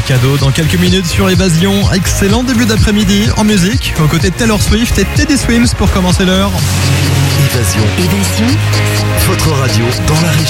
cadeau dans quelques minutes sur Évasion. Excellent début d'après-midi en musique, aux côtés de Taylor Swift et Teddy Swims pour commencer l'heure. Évasion. Votre radio dans la région.